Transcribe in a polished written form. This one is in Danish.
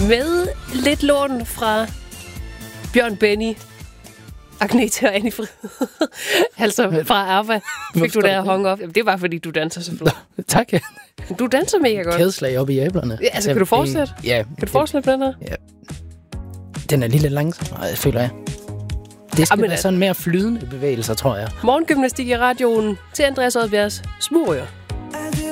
Med lidt lån fra Bjørn Benny, Agnete og Annie Frid. Altså fra ABBA fik du der hung up. Jamen, det var fordi, du danser så flot. Tak, ja. Du danser mega godt. Kædeslag op i æblerne. Ja, altså, kan du fortsætte? Ja. Kan du fortsætte med den her? Ja. Den er lige lidt langsom, føler jeg. Det skal være sådan mere flydende bevægelser, tror jeg. Morgengymnastik i radioen til Andreas Odbjergs Små Ører.